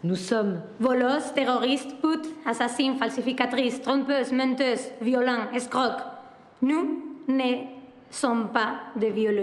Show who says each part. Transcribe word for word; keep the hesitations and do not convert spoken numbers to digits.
Speaker 1: Nous sommes
Speaker 2: voleuses, terroristes, putes, assassines, falsificatrices, trompeuses, menteuses, violents, escrocs. Nous ne sommes pas des violeurs.